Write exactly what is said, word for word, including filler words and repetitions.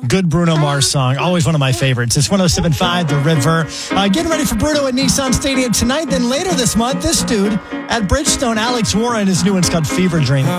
Good Bruno Mars song. Always one of my favorites. It's one oh seven point five The River. Uh, getting ready for Bruno at Nissan Stadium tonight. Then later this month, this dude at Bridgestone, Alex Warren, his new one's called Fever Dream.